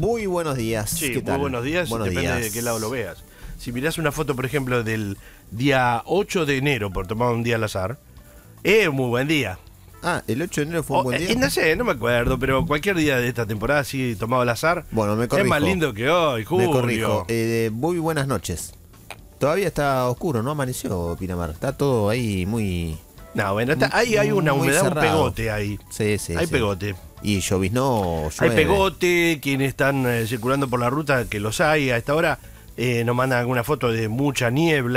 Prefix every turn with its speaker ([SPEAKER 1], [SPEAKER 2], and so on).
[SPEAKER 1] Muy buenos días.
[SPEAKER 2] Sí,
[SPEAKER 1] ¿Qué tal?
[SPEAKER 2] muy buenos días,
[SPEAKER 1] Buenos
[SPEAKER 2] depende
[SPEAKER 1] días.
[SPEAKER 2] de qué lado lo veas. Si mirás una foto, por ejemplo, del día 8 de enero, por tomar un día al azar, es muy buen día.
[SPEAKER 1] Ah, el 8 de enero fue un buen día.
[SPEAKER 2] No sé, no me acuerdo, pero cualquier día de esta temporada, así tomado al azar,
[SPEAKER 1] Bueno, me corrijo.
[SPEAKER 2] es más lindo que hoy, Julio.
[SPEAKER 1] Me corrijo. Muy buenas noches. Todavía está oscuro, no amaneció Pinamar. Está todo ahí muy...
[SPEAKER 2] No, bueno, ahí hay una
[SPEAKER 1] muy
[SPEAKER 2] humedad, un
[SPEAKER 1] cerrado.
[SPEAKER 2] pegote ahí.
[SPEAKER 1] Sí.
[SPEAKER 2] Hay pegote.
[SPEAKER 1] Y lloviznó,
[SPEAKER 2] Hay
[SPEAKER 1] llueve.
[SPEAKER 2] pegote, quienes están circulando por la ruta, que los hay a esta hora, nos mandan alguna foto de mucha niebla.